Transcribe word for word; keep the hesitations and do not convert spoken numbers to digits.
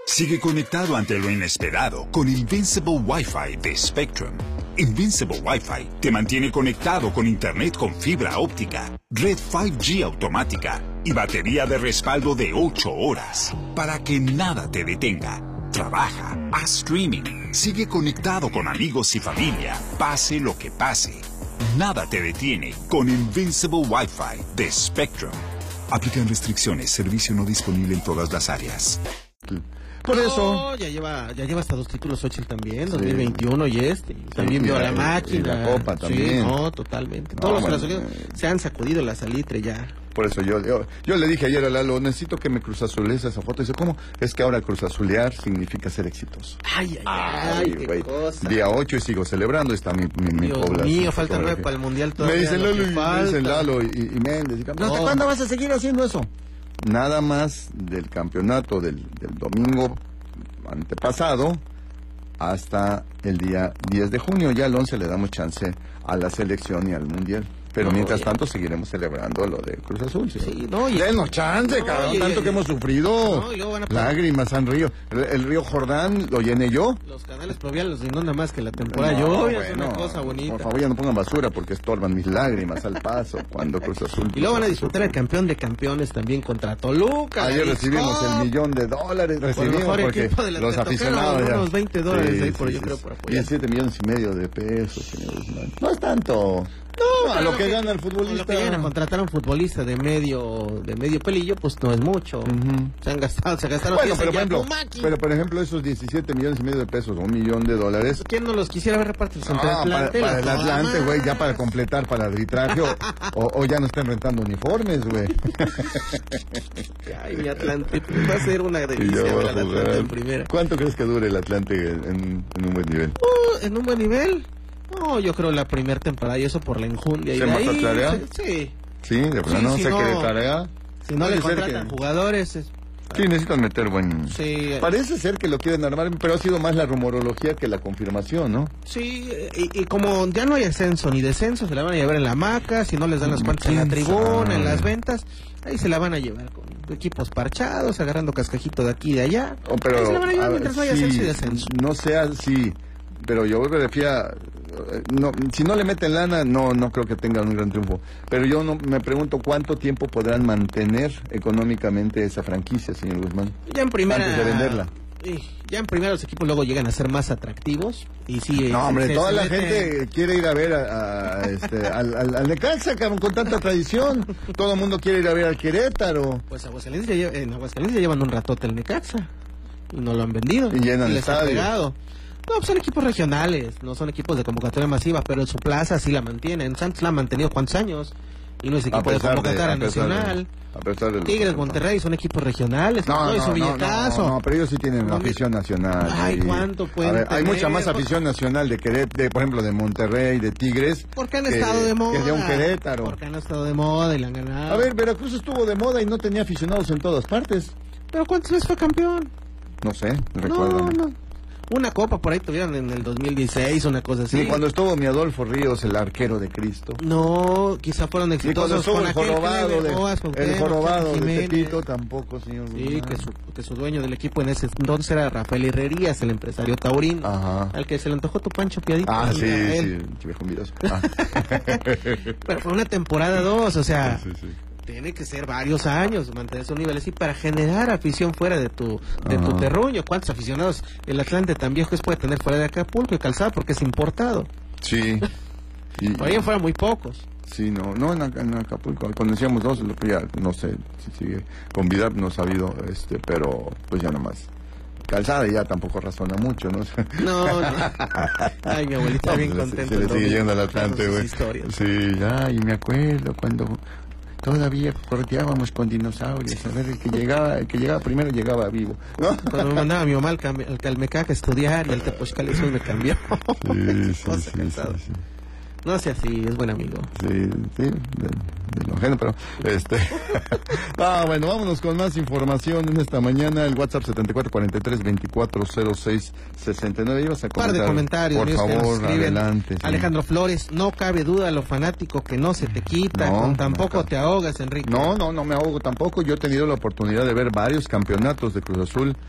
Sigue conectado ante lo inesperado con Invincible Wi-Fi de Spectrum. Invincible Wi-Fi te mantiene conectado con internet con fibra óptica, red cinco G automática y batería de respaldo de ocho horas para que nada te detenga. Trabaja, haz streaming, sigue conectado con amigos y familia, pase lo que pase. Nada te detiene con Invincible Wi-Fi de Spectrum. Aplican restricciones, servicio no disponible en todas las áreas. Por no, eso. ya lleva, ya lleva hasta dos títulos Xochitl también, Sí. dos mil veintiuno y este. Y también Sí, vio y a la la- máquina. y la Copa también. Sí, no, totalmente. Todos No, los bueno, brasileños eh. se han sacudido la salitre ya. Por eso yo, yo, yo le dije ayer a Lalo, necesito que me cruzazulees esa foto. Dice, ¿cómo? Es que ahora cruzazulear significa ser exitoso. Ay, ay, ay, qué güey. cosa. Día ocho y sigo celebrando, está mi, mi, mi Dios población. mío, falta fotografía. nueve para el Mundial Me todavía. dicen lo Lalo que y me falta. dicen Lalo y, y Méndez. Y, ¿hasta No. cuándo vas a seguir haciendo eso? Nada más del campeonato del, del domingo antepasado hasta el día diez de junio. Ya el once le damos chance a la selección y al Mundial. Pero No, mientras ya. tanto seguiremos celebrando lo de Cruz Azul. ¿Sí? Sí, no, y- Denos chance, No, cabrón, y- tanto y- que hemos sufrido. No, y luego van a- Lágrimas han río. El, el río Jordán lo llené yo. Los canales proviales los inundan más que la temporada. No, Lluvia es bueno, una cosa bonita. Por favor, ya no pongan basura porque estorban mis lágrimas al paso cuando Cruz Azul. Y luego van a disfrutar el campeón de campeones también contra Toluca. Ayer la recibimos Discop. el millón de dólares, Por el recibimos mejor porque equipo de la- los te tocaron aficionados ya- unos veinte dólares ahí por- yo creo, por apoyar. diecisiete millones y medio de pesos, señor Guzmán. No es tanto. No, a pero lo que gana el Lo futbolista. que llegan a contratar a un futbolista de medio de medio pelillo, pues no es mucho. Ujú. Se han gastado, se gastaron. Bueno, piezas pero por, ya ejemplo, con máquina. pero por ejemplo esos diecisiete millones y medio de pesos, un millón de dólares. ¿Quién no los quisiera ver repartidos entre Ah, para, Atlante? para el Las Atlante, Bahamas. güey, ya para completar para el arbitraje o, o- o ya no estén rentando uniformes, güey. Ay, mi Atlante, va a ser una Y delicia yo ver voy a al Atlante jugar. en primera. ¿Cuánto crees que dure el Atlante en, en un buen nivel? Uh, en un buen nivel. No, yo creo la primera temporada y eso por la enjundia. Y ¿Se de ahí, Mazatlarea? se- sí. Sí, de plano si se no- Querétarea. Si no Puede le ser contratan que- jugadores, es- Sí, necesitan meter buen... sí, Parece ser que lo quieren armar, pero ha sido más la rumorología que la confirmación, ¿no? sí, y, y como ya no hay ascenso ni descenso, se la van a llevar en la hamaca, si no les dan las cuantas en la ¿Quién tribuna, sabe? en las ventas, ahí se la van a llevar con equipos parchados, agarrando cascajito de aquí y de allá. Oh, pero, Ahí se la van a llevar a ver, mientras no haya sí, ascenso y descenso. No sea así, pero yo me refiero a... No, si no le meten lana, no no creo que tengan un gran triunfo. Pero yo no me pregunto cuánto tiempo podrán mantener económicamente esa franquicia, señor Guzmán. Ya en primera... Antes de venderla. y ya en primera los equipos luego llegan a ser más atractivos y sí... No, se- hombre, se- toda se la meten- gente quiere ir a ver a, a, este, al, al, al Necaxa, cabrón, con tanta tradición. Todo el mundo quiere ir a ver al Querétaro. Pues Aguascalientes ya lleva- en Aguascalientes ya llevan un ratote el Necaxa y no lo han vendido. Y llenan les ha estadios. pegado. No, pues son equipos regionales, no son equipos de convocatoria masiva, pero su plaza sí la mantienen. Santos la ha mantenido cuántos años y no es A equipo de pesar de, convocatoria a pesar de, nacional. a pesar de los Tigres, resultados. Monterrey son equipos regionales. No, no, y su no, billetazo. no, no, pero ellos sí tienen No, afición nacional. Ay, sí. ¿cuánto pueden A ver, hay tener? mucha más afición nacional de Querétaro, de, por ejemplo, de Monterrey, de Tigres. Porque han que- estado de moda. Que de un Querétaro. Porque han estado de moda y le han ganado. A ver, Veracruz estuvo de moda y no tenía aficionados en todas partes. ¿Pero cuántas veces fue campeón? No sé, No, recuérdame. no. Una copa por ahí tuvieron en el dos mil dieciséis, una cosa así. Ni cuando estuvo mi Adolfo Ríos, el arquero de Cristo. No, quizá fueron Ni cuando exitosos estuvo con el aquel que jorobado le de, dejó a el Cuauhtémoc, jorobado de Jiménez. Tepito tampoco, señor Sí, Guzmán. que su, que su dueño del equipo en ese entonces era Rafael Herrerías, el empresario taurino, Ajá. al que se le antojó tu Pancho Piadito. Ah, a sí, él. sí, viejo envidioso. Ah. Pero fue una temporada dos, o sea, Sí, sí. tiene que ser varios años mantener esos niveles y para generar afición fuera de tu de tu Ajá. terruño. ¿Cuántos aficionados el Atlante tan viejo es puede tener fuera de Acapulco y Calzada porque es importado? Sí. Y- Por ahí fueron muy pocos. Sí, no, no en, Ac- en Acapulco, conocíamos dos, lo que ya no sé si sigue con vida, no he sabido, este, pero pues ya nomás. Calzada ya tampoco razona mucho, ¿no? No, no. Ay, mi abuelita No, bien se le- contenta. Se le el sigue domingo yendo al contando Atlante, sus güey. historias. Sí, ya, y me acuerdo cuando todavía corteábamos con dinosaurios, a ver, el que llegaba, el que llegaba primero llegaba vivo, ¿no? Cuando me mandaba mi mamá al, cam- al Calmecac a estudiar y al Tepochcali Sur me cambió. Sí, sí, Cosa sí, cansada. sí, sí. No sea así, es buen amigo. Sí, sí, de, de lo ajeno, pero este. Ah, bueno, vámonos con más información en esta mañana. El WhatsApp setenta y cuatro cuarenta y tres veinticuatro cero seis sesenta y nueve. Ibas a Un par comentar. de comentarios. Por amigos, que nos favor, escriben. adelante. sí. Alejandro Flores, no cabe duda lo fanático que no se te quita, No, con tampoco no. te ahogas, Enrique. No, no, no me ahogo tampoco. Yo he tenido la oportunidad de ver varios campeonatos de Cruz Azul